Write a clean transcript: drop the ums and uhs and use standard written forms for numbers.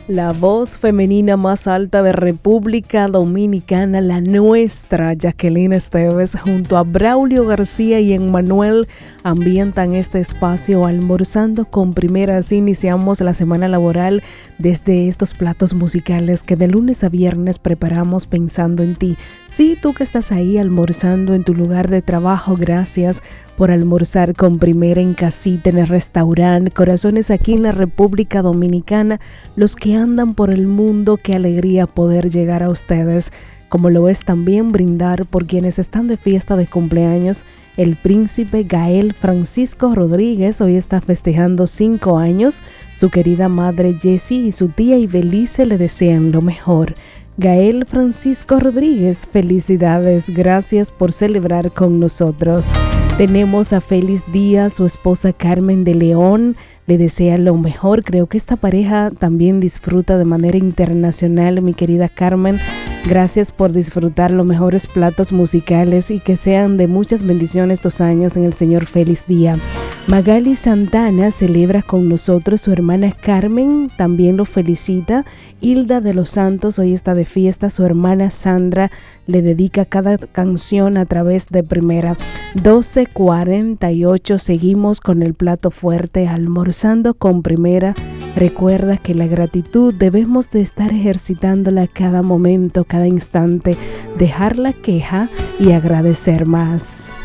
La voz femenina más alta de República Dominicana, la nuestra, Jacqueline Esteves, junto a Braulio García y Emmanuel, ambientan este espacio Almorzando con Primera. Así iniciamos la semana laboral desde estos platos musicales que de lunes a viernes preparamos pensando en ti. Sí, tú que estás ahí almorzando en tu lugar de trabajo, gracias por almorzar con Primera en casita, en el restaurante, corazones aquí en la República Dominicana, los que andan por el mundo, qué alegría poder llegar a ustedes, como lo es también brindar por quienes están de fiesta de cumpleaños. El príncipe Gael Francisco Rodríguez hoy está festejando 5 años, su querida madre Jessie y su tía Ibelice le desean lo mejor. Gael Francisco Rodríguez, felicidades, gracias por celebrar con nosotros. Tenemos a Félix Díaz, su esposa Carmen de León, le desea lo mejor. Creo que esta pareja también disfruta de manera internacional, mi querida Carmen. Gracias por disfrutar los mejores platos musicales y que sean de muchas bendiciones estos años en el Señor. Feliz día. Magali Santana celebra con nosotros, su hermana Carmen también lo felicita. Hilda de los Santos hoy está de fiesta, su hermana Sandra le dedica cada canción a través de Primera. 12:48, seguimos con el plato fuerte, almorzando con Primera. Recuerda que la gratitud debemos de estar ejercitándola cada momento, cada instante, dejar la queja y agradecer más.